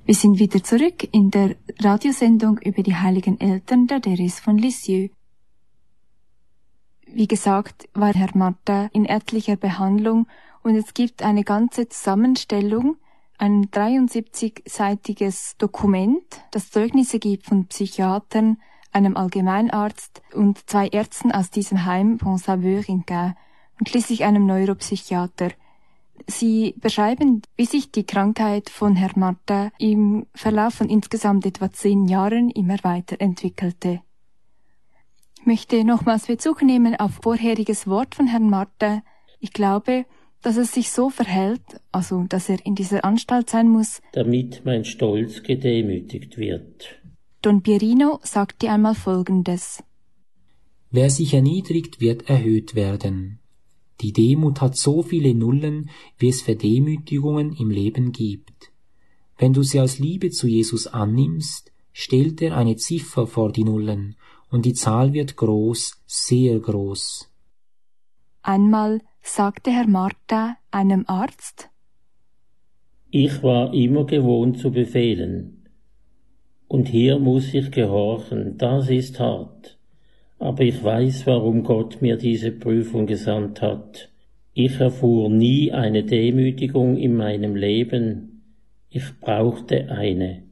Wir sind wieder zurück in der Radiosendung über die heiligen Eltern der Therese von Lisieux. Wie gesagt, war Herr Martin in ärztlicher Behandlung und es gibt eine ganze Zusammenstellung, ein 73-seitiges Dokument, das Zeugnisse gibt von Psychiatern, einem Allgemeinarzt und 2 Ärzten aus diesem Heim Pont-Sauveur in Caen und schließlich einem Neuropsychiater. Sie beschreiben, wie sich die Krankheit von Herrn Martin im Verlauf von insgesamt etwa 10 Jahren immer weiterentwickelte. Ich möchte nochmals Bezug nehmen auf vorheriges Wort von Herrn Martin. Ich glaube, dass es sich so verhält, also dass er in dieser Anstalt sein muss, damit mein Stolz gedemütigt wird. Don Pierino sagte einmal Folgendes: Wer sich erniedrigt, wird erhöht werden. Die Demut hat so viele Nullen, wie es Verdemütigungen im Leben gibt. Wenn du sie aus Liebe zu Jesus annimmst, stellt er eine Ziffer vor die Nullen, und die Zahl wird groß, sehr groß. Einmal sagte Herr Martin einem Arzt: Ich war immer gewohnt zu befehlen. Und hier muss ich gehorchen, das ist hart. Aber ich weiß, warum Gott mir diese Prüfung gesandt hat. Ich erfuhr nie eine Demütigung in meinem Leben. Ich brauchte eine.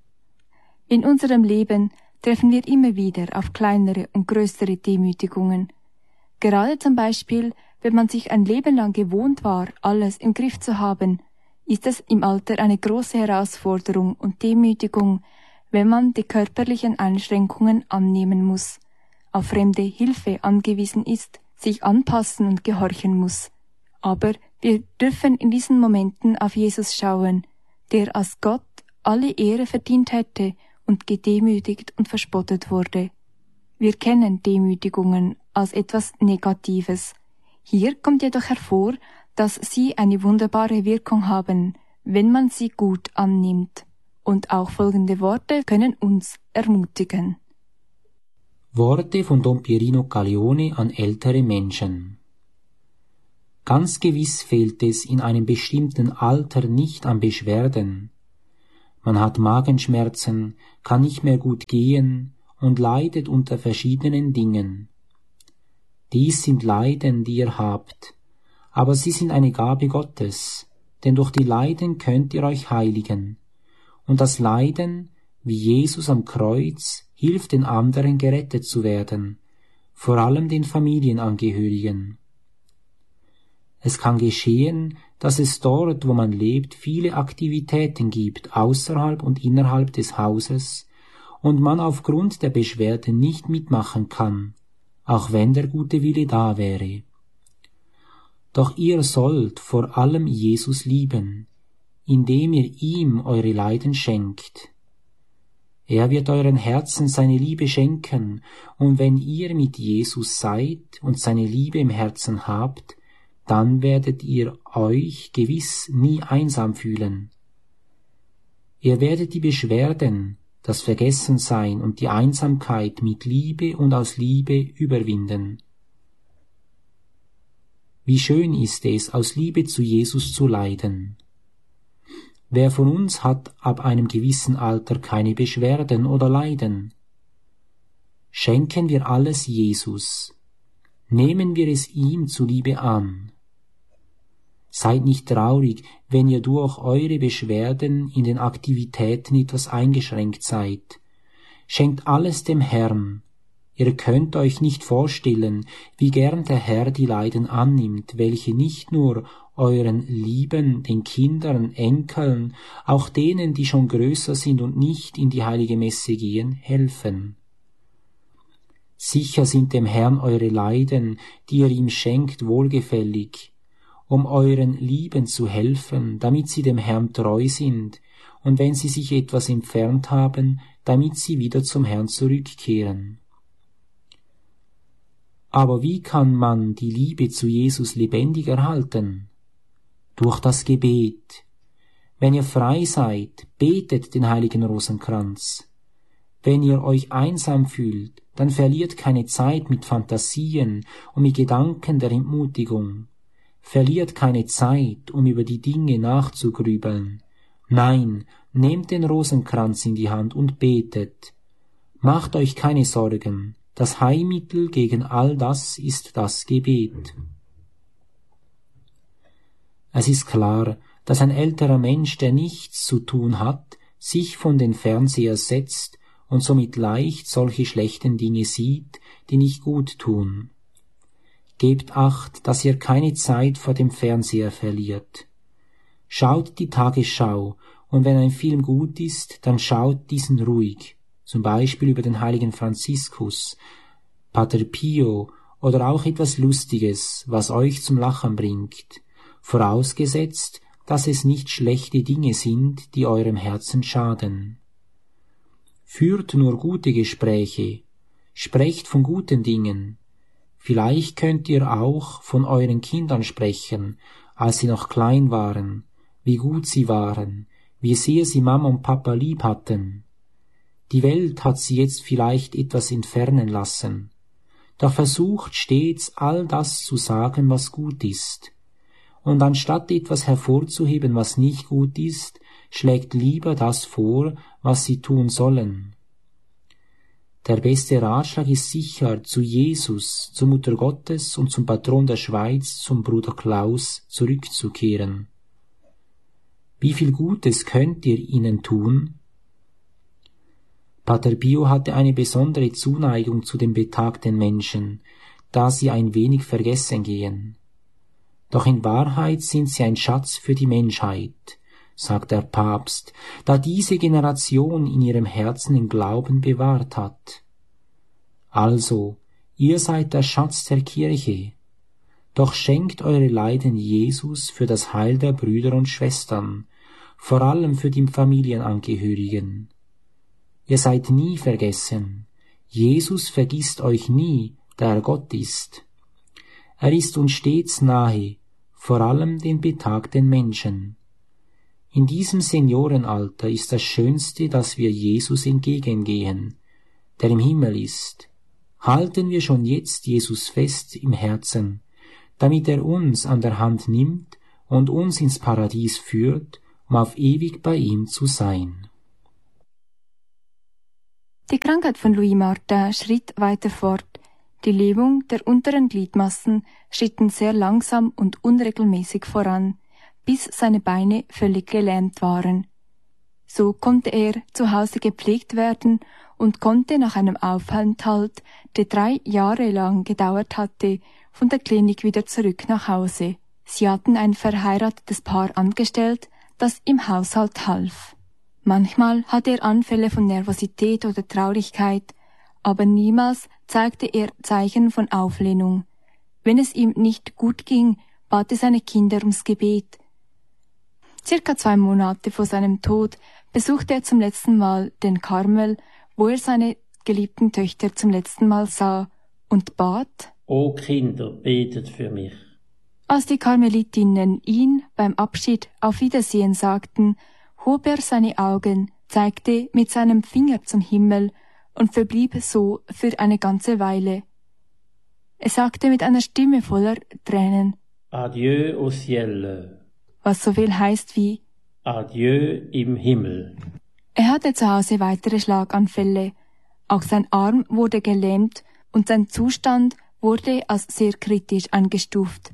In unserem Leben treffen wir immer wieder auf kleinere und größere Demütigungen. Gerade zum Beispiel, wenn man sich ein Leben lang gewohnt war, alles im Griff zu haben, ist es im Alter eine große Herausforderung und Demütigung, wenn man die körperlichen Einschränkungen annehmen muss, auf fremde Hilfe angewiesen ist, sich anpassen und gehorchen muss. Aber wir dürfen in diesen Momenten auf Jesus schauen, der als Gott alle Ehre verdient hätte und gedemütigt und verspottet wurde. Wir kennen Demütigungen als etwas Negatives. Hier kommt jedoch hervor, dass sie eine wunderbare Wirkung haben, wenn man sie gut annimmt. Und auch folgende Worte können uns ermutigen. Worte von Don Pierino Caglione an ältere Menschen. Ganz gewiss fehlt es in einem bestimmten Alter nicht an Beschwerden. Man hat Magenschmerzen, kann nicht mehr gut gehen und leidet unter verschiedenen Dingen. Dies sind Leiden, die ihr habt, aber sie sind eine Gabe Gottes, denn durch die Leiden könnt ihr euch heiligen. Und das Leiden, wie Jesus am Kreuz, hilft den anderen gerettet zu werden, vor allem den Familienangehörigen. Es kann geschehen, dass es dort, wo man lebt, viele Aktivitäten gibt, außerhalb und innerhalb des Hauses, und man aufgrund der Beschwerden nicht mitmachen kann, auch wenn der gute Wille da wäre. Doch ihr sollt vor allem Jesus lieben, indem ihr ihm eure Leiden schenkt. Er wird euren Herzen seine Liebe schenken, und wenn ihr mit Jesus seid und seine Liebe im Herzen habt, dann werdet ihr euch gewiss nie einsam fühlen. Ihr werdet die Beschwerden, das Vergessensein und die Einsamkeit mit Liebe und aus Liebe überwinden. Wie schön ist es, aus Liebe zu Jesus zu leiden. Wer von uns hat ab einem gewissen Alter keine Beschwerden oder Leiden? Schenken wir alles Jesus. Nehmen wir es ihm zuliebe an. Seid nicht traurig, wenn ihr durch eure Beschwerden in den Aktivitäten etwas eingeschränkt seid. Schenkt alles dem Herrn. Ihr könnt euch nicht vorstellen, wie gern der Herr die Leiden annimmt, welche nicht nur euren Lieben, den Kindern, Enkeln, auch denen, die schon größer sind und nicht in die heilige Messe gehen, helfen. Sicher sind dem Herrn eure Leiden, die ihr ihm schenkt, wohlgefällig, um euren Lieben zu helfen, damit sie dem Herrn treu sind, und wenn sie sich etwas entfernt haben, damit sie wieder zum Herrn zurückkehren. Aber wie kann man die Liebe zu Jesus lebendig erhalten? Durch das Gebet. Wenn ihr frei seid, betet den heiligen Rosenkranz. Wenn ihr euch einsam fühlt, dann verliert keine Zeit mit Fantasien und mit Gedanken der Entmutigung. Verliert keine Zeit, um über die Dinge nachzugrübeln. Nein, nehmt den Rosenkranz in die Hand und betet. Macht euch keine Sorgen, das Heilmittel gegen all das ist das Gebet. Es ist klar, dass ein älterer Mensch, der nichts zu tun hat, sich von den Fernseher setzt und somit leicht solche schlechten Dinge sieht, die nicht gut tun. Gebt Acht, dass ihr keine Zeit vor dem Fernseher verliert. Schaut die Tagesschau, und wenn ein Film gut ist, dann schaut diesen ruhig, zum Beispiel über den heiligen Franziskus, Pater Pio oder auch etwas Lustiges, was euch zum Lachen bringt, vorausgesetzt, dass es nicht schlechte Dinge sind, die eurem Herzen schaden. Führt nur gute Gespräche, sprecht von guten Dingen. Vielleicht könnt ihr auch von euren Kindern sprechen, als sie noch klein waren, wie gut sie waren, wie sehr sie Mama und Papa lieb hatten. Die Welt hat sie jetzt vielleicht etwas entfernen lassen, doch versucht stets all das zu sagen, was gut ist. Und anstatt etwas hervorzuheben, was nicht gut ist, schlägt lieber das vor, was sie tun sollen. Der beste Ratschlag ist sicher, zu Jesus, zur Mutter Gottes und zum Patron der Schweiz, zum Bruder Klaus, zurückzukehren. Wie viel Gutes könnt ihr ihnen tun? Pater Pio hatte eine besondere Zuneigung zu den betagten Menschen, da sie ein wenig vergessen gehen. Doch in Wahrheit sind sie ein Schatz für die Menschheit, sagt der Papst, da diese Generation in ihrem Herzen den Glauben bewahrt hat. Also, ihr seid der Schatz der Kirche, doch schenkt eure Leiden Jesus für das Heil der Brüder und Schwestern, vor allem für die Familienangehörigen. Ihr seid nie vergessen, Jesus vergisst euch nie, da er Gott ist. Er ist uns stets nahe, vor allem den betagten Menschen. In diesem Seniorenalter ist das Schönste, dass wir Jesus entgegengehen, der im Himmel ist. Halten wir schon jetzt Jesus fest im Herzen, damit er uns an der Hand nimmt und uns ins Paradies führt, um auf ewig bei ihm zu sein. Die Krankheit von Louis Martin schritt weiter fort. Die Lähmung der unteren Gliedmaßen schritten sehr langsam und unregelmäßig voran, bis seine Beine völlig gelähmt waren. So konnte er zu Hause gepflegt werden und konnte nach einem Aufenthalt, der 3 Jahre lang gedauert hatte, von der Klinik wieder zurück nach Hause. Sie hatten ein verheiratetes Paar angestellt, das im Haushalt half. Manchmal hatte er Anfälle von Nervosität oder Traurigkeit, aber niemals zeigte er Zeichen von Auflehnung. Wenn es ihm nicht gut ging, bat er seine Kinder ums Gebet. Circa 2 Monate vor seinem Tod besuchte er zum letzten Mal den Karmel, wo er seine geliebten Töchter zum letzten Mal sah, und bat: O Kinder, betet für mich. Als die Karmelitinnen ihn beim Abschied auf Wiedersehen sagten, hob er seine Augen, zeigte mit seinem Finger zum Himmel und verblieb so für eine ganze Weile. Er sagte mit einer Stimme voller Tränen: Adieu au ciel. Was so viel heißt wie Adieu im Himmel. Er hatte zu Hause weitere Schlaganfälle. Auch sein Arm wurde gelähmt und sein Zustand wurde als sehr kritisch eingestuft.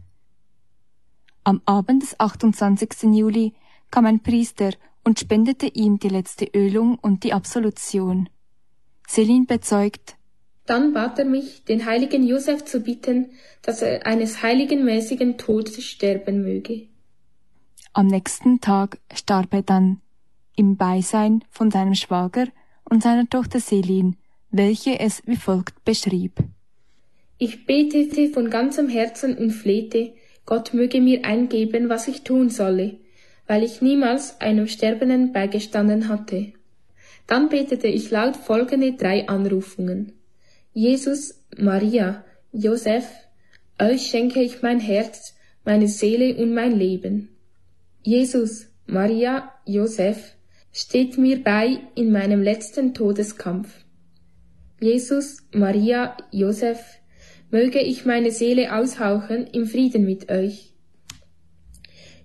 Am Abend des 28. Juli kam ein Priester und spendete ihm die letzte Ölung und die Absolution. Céline bezeugt: Dann bat er mich, den heiligen Josef zu bitten, dass er eines heiligenmäßigen Todes sterben möge. Am nächsten Tag starb er dann, im Beisein von seinem Schwager und seiner Tochter Céline, welche es wie folgt beschrieb: Ich betete von ganzem Herzen und flehte, Gott möge mir eingeben, was ich tun solle, weil ich niemals einem Sterbenden beigestanden hatte. Dann betete ich laut folgende 3 Anrufungen: Jesus, Maria, Josef, euch schenke ich mein Herz, meine Seele und mein Leben. Jesus, Maria, Josef, steht mir bei in meinem letzten Todeskampf. Jesus, Maria, Josef, möge ich meine Seele aushauchen im Frieden mit euch.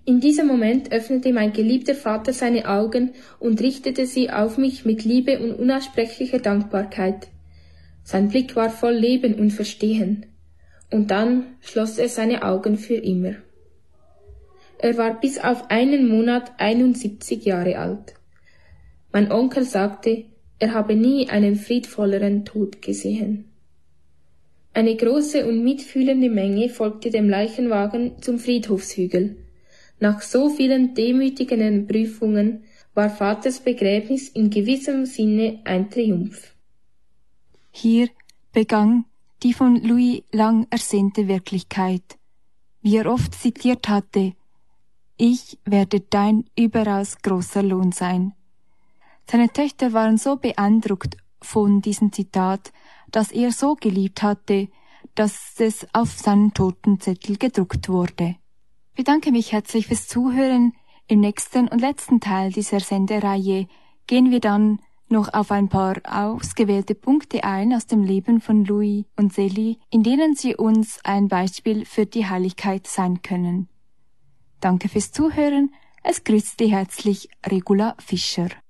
In diesem Moment öffnete mein geliebter Vater seine Augen und richtete sie auf mich mit Liebe und unaussprechlicher Dankbarkeit. Sein Blick war voll Leben und Verstehen. Und dann schloss er seine Augen für immer. Er war bis auf einen Monat 71 Jahre alt. Mein Onkel sagte, er habe nie einen friedvolleren Tod gesehen. Eine große und mitfühlende Menge folgte dem Leichenwagen zum Friedhofshügel. Nach so vielen demütigenden Prüfungen war Vaters Begräbnis in gewissem Sinne ein Triumph. Hier begann die von Louis lang ersehnte Wirklichkeit, wie er oft zitiert hatte: Ich werde dein überaus großer Lohn sein. Seine Töchter waren so beeindruckt von diesem Zitat, dass er so geliebt hatte, dass es auf seinen Totenzettel gedruckt wurde. Ich bedanke mich herzlich fürs Zuhören. Im nächsten und letzten Teil dieser Sendereihe gehen wir dann noch auf ein paar ausgewählte Punkte ein aus dem Leben von Louis und Zélie, in denen sie uns ein Beispiel für die Heiligkeit sein können. Danke fürs Zuhören. Es grüßt Sie herzlich Regula Fischer.